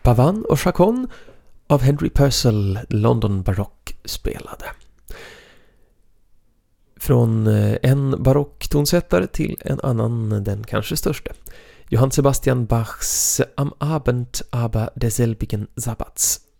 Pavan och Chaconne av Henry Purcell, London Baroque spelade. Från en barocktonsättare till en annan, den kanske största. Johann Sebastian Bachs Am Abend aber derselbigen Sabbats.